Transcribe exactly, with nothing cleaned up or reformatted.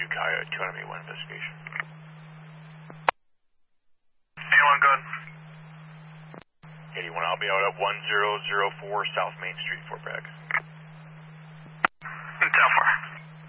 Kaya, two hundred eighty-one investigation. eighty-one, good. eighty-one, I'll be out at one zero zero four South Main Street, Fort Bragg. Intel four.